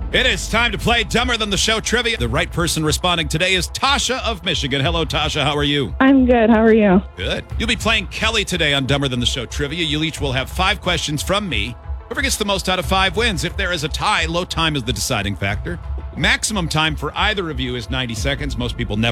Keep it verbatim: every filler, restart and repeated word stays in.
It is time to play Dumber Than the Show trivia. The right person responding today is Tasha of Michigan. Hello, Tasha. How are you? I'm good. How are you? Good. You'll be playing Kelly today on Dumber Than the Show trivia. You each will have five questions from me. Whoever gets the most out of five wins. If there is a tie, low time is the deciding factor. Maximum time for either of you is ninety seconds. Most people never